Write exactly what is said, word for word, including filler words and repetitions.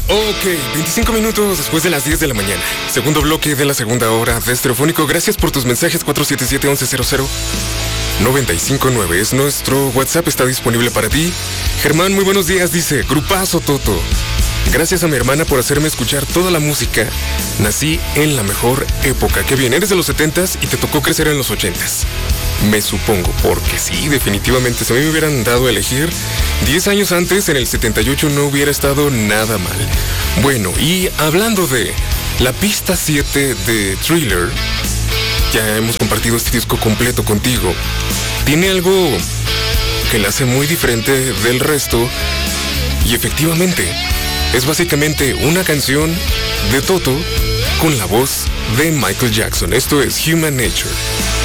Ok, veinticinco minutos después de las diez de la mañana. Segundo bloque de la segunda hora de Estereofónico. Gracias por tus mensajes. Cuatro siete siete, once cero cero, nueve cinco nueve es nuestro WhatsApp, está disponible para ti. Germán, muy buenos días, dice: Grupazo Toto. Gracias a mi hermana por hacerme escuchar toda la música. Nací en la mejor época. Qué bien, eres de los setentas y te tocó crecer en los ochentas. Me supongo, porque sí, definitivamente, si a mí me hubieran dado a elegir diez años antes, en el setenta y ocho no hubiera estado nada mal. Bueno, y hablando de la pista siete de Thriller, ya hemos compartido este disco completo contigo. Tiene algo que la hace muy diferente del resto, y efectivamente, es básicamente una canción de Toto con la voz de Michael Jackson. Esto es Human Nature.